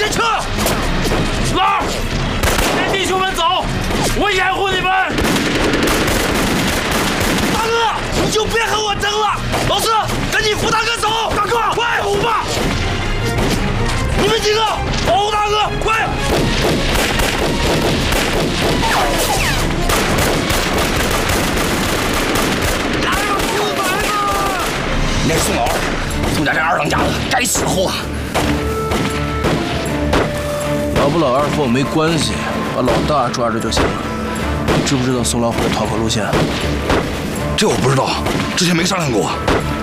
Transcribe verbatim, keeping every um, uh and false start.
先撤！老二，带弟兄们走，我掩护你们。大哥，你就别和我争了。老四，赶紧扶大哥走。大哥，快扶吧！你们几个保护大哥，快！来吧，四百个！那是宋老二，宋家这二当家的该死后啊！ 老不老二和我没关系，把老大抓着就行了。你知不知道宋老虎的逃跑路线？ 这我不知道，之前没商量过。